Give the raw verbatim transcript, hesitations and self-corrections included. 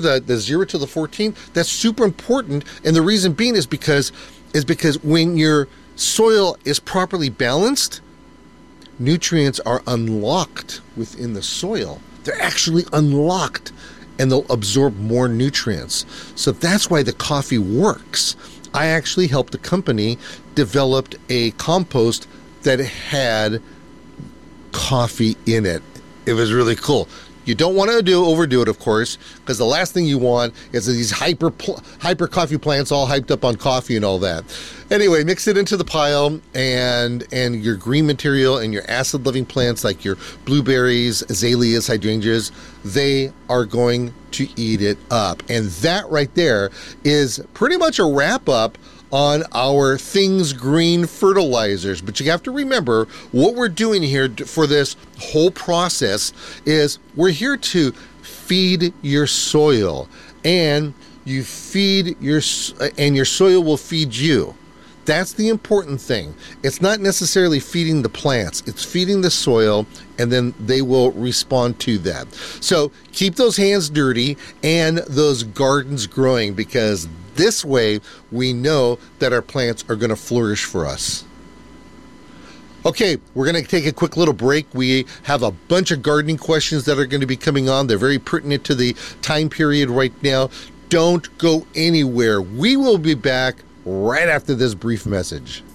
the, the zero to the fourteen, that's super important. And the reason being is because is because when your soil is properly balanced, nutrients are unlocked within the soil. They're actually unlocked, and they'll absorb more nutrients. So that's why the coffee works. I actually helped a company develop a compost that had coffee in it. It was really cool. You don't want to do overdo it, of course, because the last thing you want is these hyper hyper coffee plants all hyped up on coffee and all that. Anyway, mix it into the pile, and and your green material and your acid-loving plants like your blueberries, azaleas, hydrangeas, they are going to eat it up. And that right there is pretty much a wrap-up on our Things Green fertilizers. But you have to remember what we're doing here for this whole process is we're here to feed your soil, and you feed your and your soil will feed you. That's the important thing. It's not necessarily feeding the plants. It's feeding the soil, and then they will respond to that. So keep those hands dirty and those gardens growing, because this way we know that our plants are going to flourish for us. Okay, we're going to take a quick little break. We have a bunch of gardening questions that are going to be coming on. They're very pertinent to the time period right now. Don't go anywhere. We will be back right after this brief message.